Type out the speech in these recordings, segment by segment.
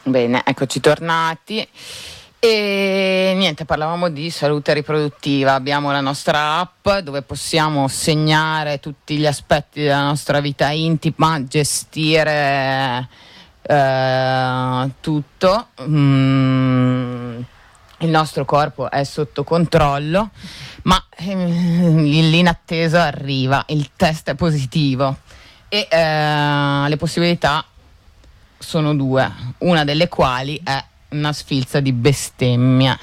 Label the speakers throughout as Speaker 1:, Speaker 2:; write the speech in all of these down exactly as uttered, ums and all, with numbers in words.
Speaker 1: Bene, eccoci tornati. E niente, parlavamo di salute riproduttiva. Abbiamo la nostra app dove possiamo segnare tutti gli aspetti della nostra vita intima, gestire eh, tutto. Mm, il nostro corpo è sotto controllo, ma eh, l'inattesa arriva, il test è positivo e eh, le possibilità sono due, una delle quali è una sfilza di bestemmia.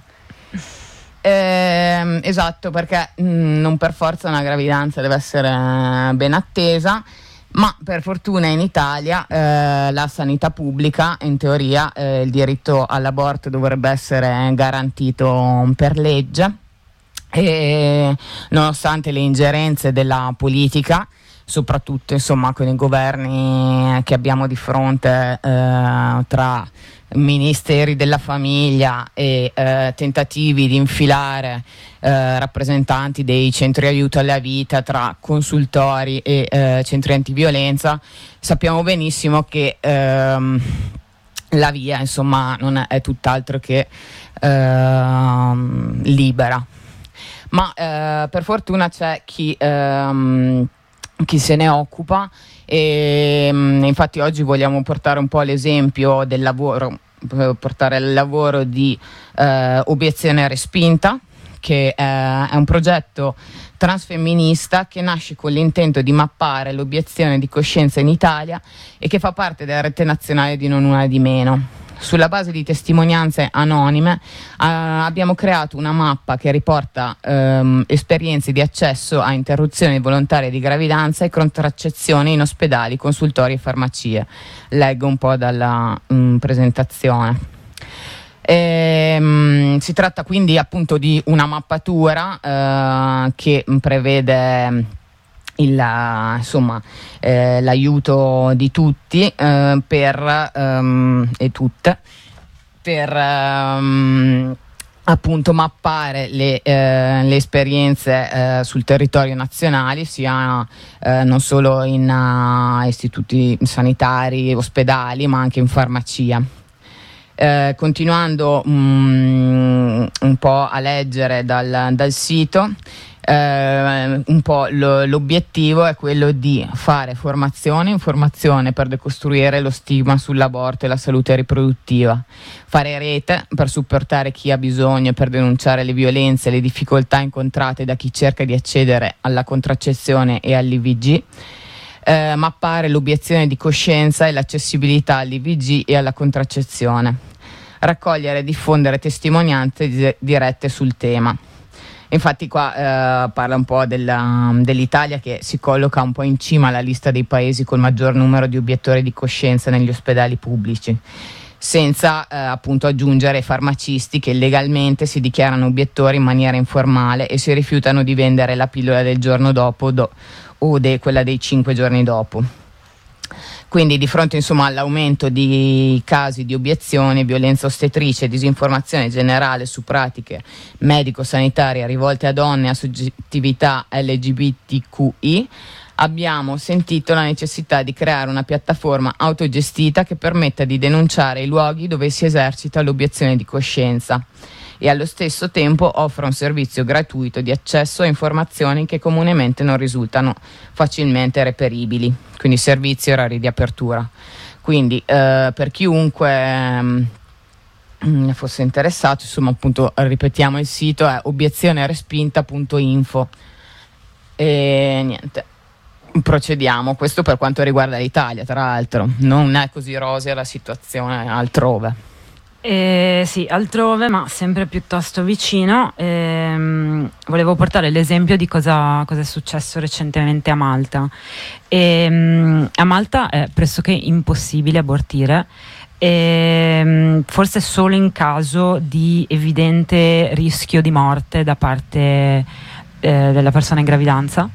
Speaker 1: eh, esatto, perché mh, non per forza una gravidanza deve essere ben attesa, ma per fortuna in Italia eh, la sanità pubblica, in teoria eh, il diritto all'aborto dovrebbe essere garantito per legge, e nonostante le ingerenze della politica, soprattutto insomma con i governi che abbiamo di fronte, eh, tra ministeri della famiglia e eh, tentativi di infilare eh, rappresentanti dei centri aiuto alla vita tra consultori e eh, centri antiviolenza, sappiamo benissimo che ehm, la via insomma non è, è tutt'altro che ehm, libera, ma eh, per fortuna c'è chi ehm, chi se ne occupa e infatti oggi vogliamo portare un po' l'esempio del lavoro, portare il lavoro di eh, Obiezione Respinta, che è, è un progetto transfemminista che nasce con l'intento di mappare l'obiezione di coscienza in Italia e che fa parte della rete nazionale di Non Una di Meno. Sulla base di testimonianze anonime eh, abbiamo creato una mappa che riporta ehm, esperienze di accesso a interruzioni volontarie di gravidanza e contraccezione in ospedali, consultori e farmacie. Leggo un po' dalla mh, presentazione. E, mh, si tratta quindi appunto di una mappatura eh, che prevede Il, insomma, eh, l'aiuto di tutti eh, per um, e tutte per um, appunto mappare le, eh, le esperienze eh, sul territorio nazionale, sia eh, non solo in uh, istituti sanitari, ospedali, ma anche in farmacia. Eh, continuando um, un po' a leggere dal, dal sito, Uh, un po' lo, l'obiettivo è quello di fare formazione, informazione per decostruire lo stigma sull'aborto e la salute riproduttiva, fare rete per supportare chi ha bisogno e per denunciare le violenze e le difficoltà incontrate da chi cerca di accedere alla contraccezione e all'I V G, uh, mappare l'obiezione di coscienza e l'accessibilità all'I V G e alla contraccezione, raccogliere e diffondere testimonianze di- dirette sul tema. Infatti qua eh, parla un po' della, dell'Italia, che si colloca un po' in cima alla lista dei paesi col maggior numero di obiettori di coscienza negli ospedali pubblici, senza eh, appunto aggiungere i farmacisti che legalmente si dichiarano obiettori in maniera informale e si rifiutano di vendere la pillola del giorno dopo do, o de, quella dei cinque giorni dopo. Quindi di fronte insomma all'aumento di casi di obiezione, violenza ostetrice e disinformazione generale su pratiche medico-sanitarie rivolte a donne e a soggettività L G B T Q I, abbiamo sentito la necessità di creare una piattaforma autogestita che permetta di denunciare i luoghi dove si esercita l'obiezione di coscienza e allo stesso tempo offra un servizio gratuito di accesso a informazioni che comunemente non risultano facilmente reperibili, quindi servizi e orari di apertura. Quindi eh, per chiunque mh, fosse interessato, insomma appunto ripetiamo il sito è obiezionerespinta punto info e niente, procediamo. Questo per quanto riguarda l'Italia, tra l'altro non è così rosea la situazione altrove.
Speaker 2: Eh, sì, altrove, ma sempre piuttosto vicino. Ehm, volevo portare l'esempio di cosa, cosa è successo recentemente a Malta. Ehm, a Malta è pressoché impossibile abortire, ehm, forse solo in caso di evidente rischio di morte da parte eh, della persona in gravidanza.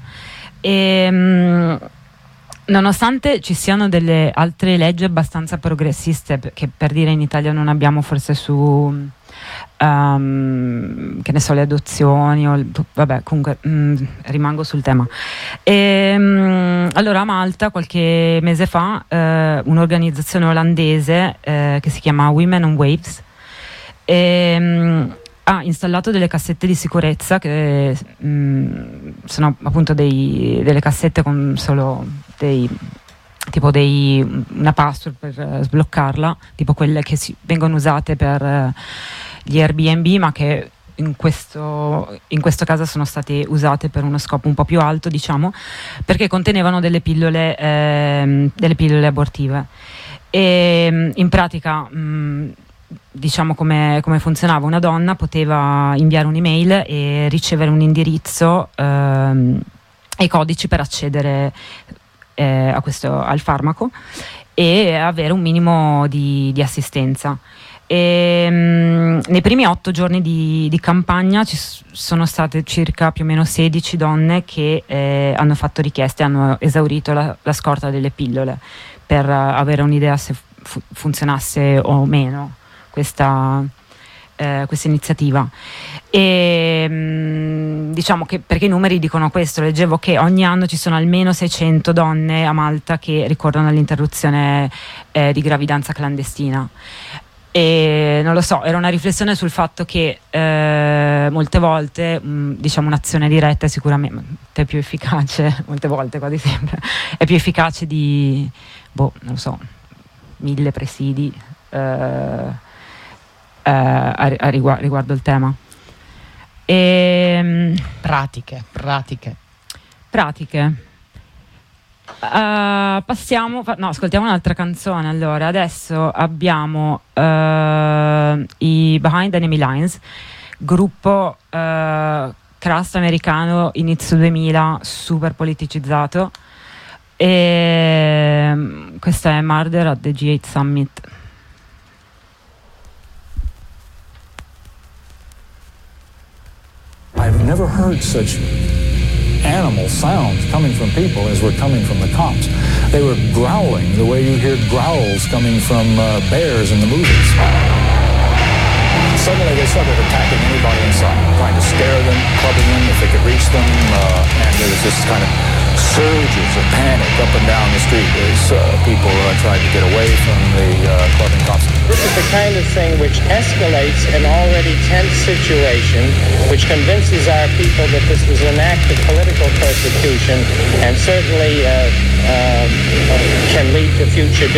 Speaker 2: Ehm, Nonostante ci siano delle altre leggi abbastanza progressiste, che per dire in Italia non abbiamo forse su Um, che ne so, le adozioni o, vabbè, comunque mh, rimango sul tema. E, mh, allora a Malta qualche mese fa eh, un'organizzazione olandese eh, che si chiama Women on Waves e, mh, ha installato delle cassette di sicurezza che mh, sono appunto dei, delle cassette con solo dei tipo dei, una password per uh, sbloccarla, tipo quelle che si, vengono usate per uh, gli Airbnb, ma che in questo, in questo caso sono state usate per uno scopo un po' più alto, diciamo, perché contenevano delle pillole, ehm, delle pillole abortive. E in pratica, mh, diciamo come, come funzionava: una donna poteva inviare un'email e ricevere un indirizzo ehm, e i codici per accedere eh, a questo, al farmaco e avere un minimo di, di assistenza. E, mh, nei primi otto giorni di, di campagna ci sono state circa più o meno sedici donne che eh, hanno fatto richieste, hanno esaurito la, la scorta delle pillole per uh, avere un'idea se fu- funzionasse o meno questa, eh, questa iniziativa. E mh, diciamo che, perché i numeri dicono questo, leggevo che ogni anno ci sono almeno seicento donne a Malta che ricorrono all'interruzione eh, di gravidanza clandestina. E non lo so, era una riflessione sul fatto che eh, molte volte mh, diciamo un'azione diretta è sicuramente è più efficace, molte volte, quasi sempre è più efficace di boh, non lo so, mille presidi eh, eh, a, a riguardo, riguardo il tema. E,
Speaker 1: pratiche, pratiche.
Speaker 2: Pratiche. Uh, passiamo, no, ascoltiamo un'altra canzone. Allora, adesso abbiamo uh, i Behind Enemy Lines, gruppo uh, crust americano inizio duemila, super politicizzato, e um, questa è Murder at the G eight Summit.
Speaker 3: I've never heard such animal sounds coming from people as were coming from the cops. They were growling the way you hear growls coming from uh, bears in the movies. Suddenly they started attacking anybody in sight, trying to scare them, clubbing them if they could reach them, uh, and there was this kind of surges of panic up and down the street as uh, people uh, tried to get away from the uh, clubbing cops.
Speaker 4: This is the kind of thing which escalates an already tense situation, which convinces our people that this was an act of political persecution and certainly uh, uh, can lead to future